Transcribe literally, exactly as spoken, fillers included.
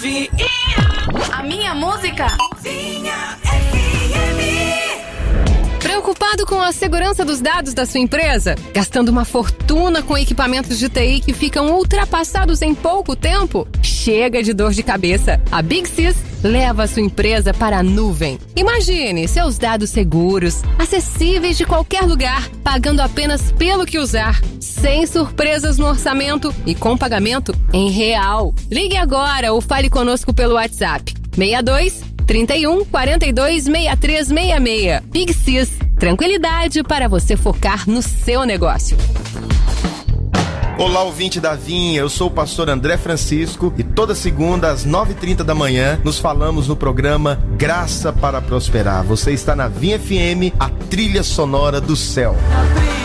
A minha música. Vinha F M. Preocupado com a segurança dos dados da sua empresa? Gastando uma fortuna com equipamentos de T I que ficam ultrapassados em pouco tempo? Chega de dor de cabeça. A Big Sys leva a sua empresa para a nuvem. Imagine seus dados seguros, acessíveis de qualquer lugar, pagando apenas pelo que usar, sem surpresas no orçamento e com pagamento em real. Ligue agora ou fale conosco pelo WhatsApp seis dois, trinta e um, quarenta e dois, sessenta e três sessenta e seis. Big Sys, tranquilidade para você focar no seu negócio. Olá, ouvinte da Vinha, eu sou o pastor André Francisco e toda segunda às nove e trinta da manhã nos falamos no programa Graça para Prosperar. Você está na Vinha F M, a trilha sonora do céu.